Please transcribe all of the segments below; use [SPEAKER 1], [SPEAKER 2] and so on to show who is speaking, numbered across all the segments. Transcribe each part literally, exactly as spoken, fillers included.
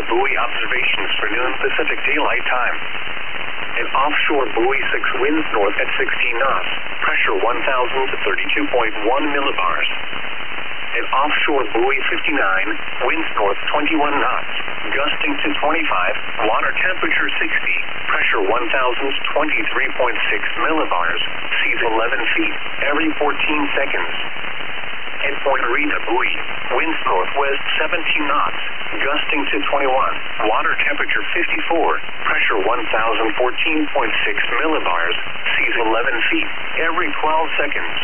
[SPEAKER 1] the buoy observations for noon Pacific Daylight Time. An offshore buoy six winds north at sixteen knots, pressure one thousand to thirty-two point one millibars. An offshore buoy fifty-nine, winds north twenty-one knots, gusting to twenty-five, water temperature sixty, pressure one thousand to twenty-three point six millibars, seas eleven feet, every fourteen seconds. At Point Arena buoy, winds northwest seventeen knots, gusting to twenty-one, water temperature fifty-four, pressure one thousand fourteen point six millibars, seas eleven feet, every twelve seconds.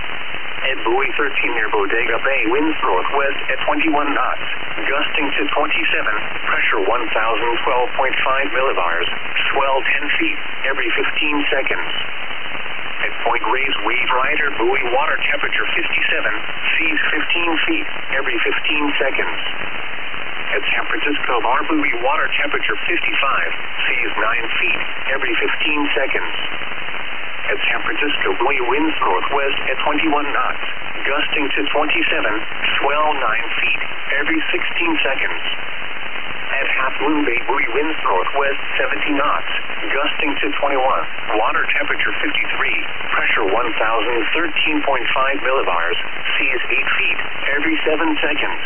[SPEAKER 1] At buoy thirteen near Bodega Bay, winds northwest at twenty-one knots, gusting to twenty-seven, pressure one thousand twelve point five millibars, swell ten feet, every fifteen seconds. At Point Reyes Wave Rider buoy, water temperature fifty-seven, seas fifteen feet, every fifteen seconds. At San Francisco Bar buoy, water temperature fifty-five, seas nine feet, every fifteen seconds. At San Francisco buoy, winds northwest at twenty-one knots, gusting to twenty-seven, swell nine feet, every sixteen seconds. At Half Moon Bay buoy, winds northwest seventy knots, gusting to twenty-one, water temperature fifty-three, pressure one thousand thirteen point five millibars, seas eight feet, every seven seconds.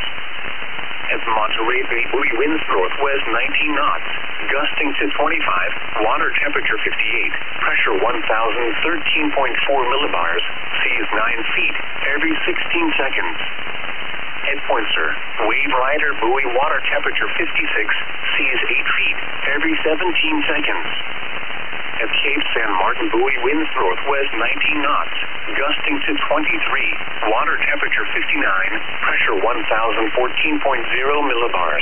[SPEAKER 1] At Monterey Bay buoy, winds northwest nineteen knots, gusting to twenty-five, water temperature fifty-eight, pressure one thousand thirteen point four millibars, seas nine feet, every sixteen seconds. At Point Sur, Wave Rider buoy, water temperature fifty-six, seas eight feet, every seventeen seconds. At Cape San Martin buoy, winds northwest nineteen knots, gusting to twenty-three, water temperature fifty-nine, pressure one thousand fourteen point zero millibars.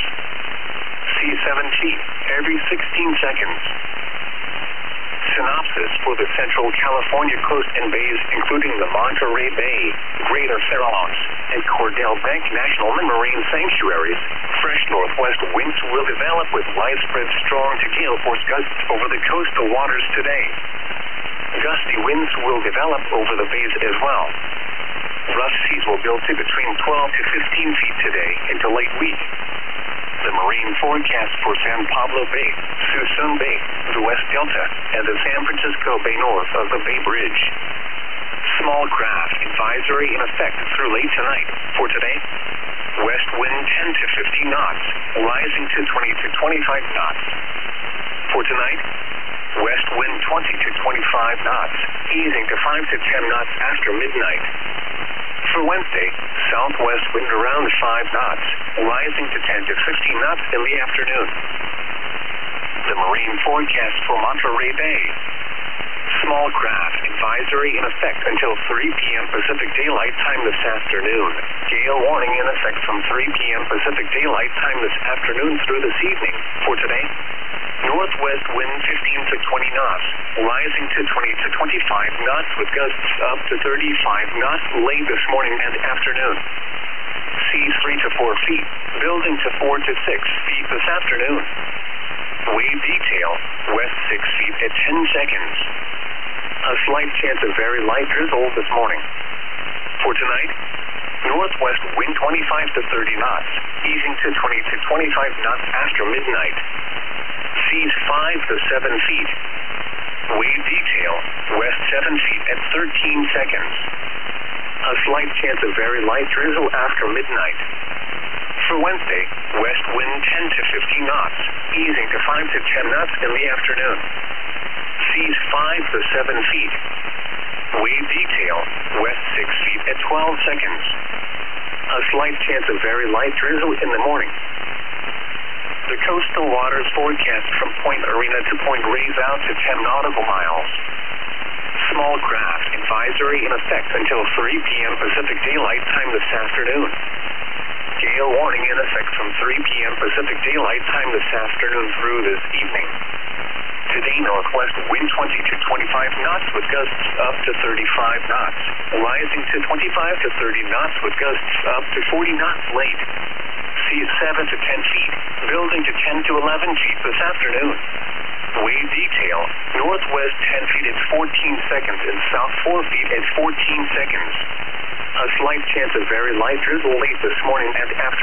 [SPEAKER 1] Seas seven feet, every sixteen seconds. Synopsis for the Central California coast and bays, including the Monterey Bay, Greater Farallones, and Cordell Bank National Marine Sanctuaries. Fresh northwest winds will develop with widespread strong to gale force gusts over the coastal waters today. Gusty winds will develop over the bays as well. Rough seas will build to between twelve to fifteen feet today into late week. The marine forecast for San Pablo Bay, Suisun Bay, the West Delta, and the San Francisco Bay north of the Bay Bridge. Small craft advisory in effect through late tonight. For today, west wind ten to fifteen knots, rising to twenty to twenty-five knots. For tonight, west wind twenty to twenty-five knots, easing to five to ten knots after midnight. For Wednesday, southwest wind around five knots, rising to ten to fifteen knots in the afternoon. The marine forecast for Monterey Bay. Small craft advisory in effect until three p.m. Pacific Daylight Time this afternoon. Gale warning in effect from three p.m. Pacific Daylight Time this afternoon through this evening. For today, northwest wind fifteen to twenty knots, rising to twenty to twenty-five knots with gusts up to thirty-five knots late this morning and afternoon. Seas three to four feet, building to four to six feet this afternoon. Wave detail, west six feet at ten seconds. A slight chance of very light drizzle this morning. For tonight, northwest wind twenty-five to thirty knots, easing to twenty to twenty-five knots after midnight. Seas five to seven feet. Wave detail, west seven feet at thirteen seconds. A slight chance of very light drizzle after midnight. For Wednesday, west wind ten to fifteen knots, easing to five to ten knots in the afternoon. Seas five to seven feet. Wave detail, west six feet at twelve seconds. A slight chance of very light drizzle in the morning. The coastal waters forecast from Point Arena to Point Reyes out to ten nautical miles. Small craft advisory in effect until three p.m. Pacific Daylight Time this afternoon. Gale warning in effect from three p.m. Pacific Daylight Time this afternoon through this evening. Today, northwest wind twenty to twenty-five knots with gusts up to thirty-five knots, rising to twenty-five to thirty knots with gusts up to forty knots late. Seas seven to ten feet, building to ten to eleven feet this afternoon. Wave detail, northwest ten feet at fourteen seconds and south four feet at fourteen seconds. A slight chance of very light drizzle late this morning and after